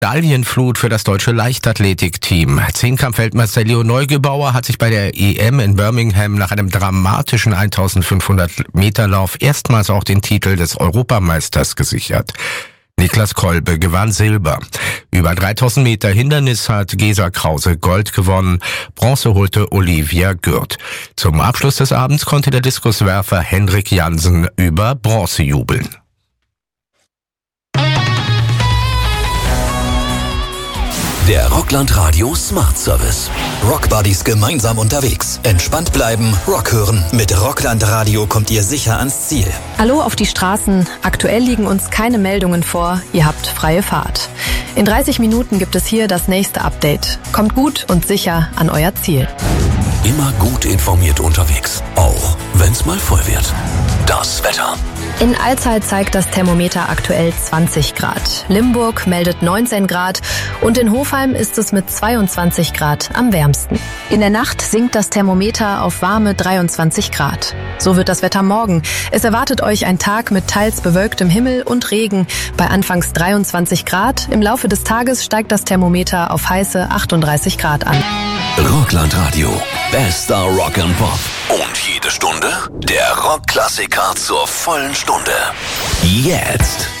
Medaillenflut für das deutsche Leichtathletikteam. Zehnkampf-Weltmeister Leo Neugebauer hat sich bei der EM in Birmingham nach einem dramatischen 1500-Meter-Lauf erstmals auch den Titel des Europameisters gesichert. Niklas Kolbe gewann Silber. Über 3000 Meter Hindernis hat Gesa Krause Gold gewonnen. Bronze holte Olivia Gürt. Zum Abschluss des Abends konnte der Diskuswerfer Henrik Jansen über Bronze jubeln. Der Rockland Radio Smart Service. Rockbuddies gemeinsam unterwegs. Entspannt bleiben, Rock hören. Mit Rockland Radio kommt ihr sicher ans Ziel. Hallo auf die Straßen. Aktuell liegen uns keine Meldungen vor. Ihr habt freie Fahrt. In 30 Minuten gibt es hier das nächste Update. Kommt gut und sicher an euer Ziel. Immer gut informiert unterwegs. Auch wenn's mal voll wird. Das Wetter. In Alzey zeigt das Thermometer aktuell 20 Grad. Limburg meldet 19 Grad und in Hofheim ist es mit 22 Grad am wärmsten. In der Nacht sinkt das Thermometer auf warme 23 Grad. So wird das Wetter morgen. Es erwartet euch ein Tag mit teils bewölktem Himmel und Regen bei anfangs 23 Grad. Im Laufe des Tages steigt das Thermometer auf heiße 38 Grad an. Rockland Radio. Bester Rock and Pop. Und jede Stunde der Rockklassiker zur vollen Stunde. Jetzt.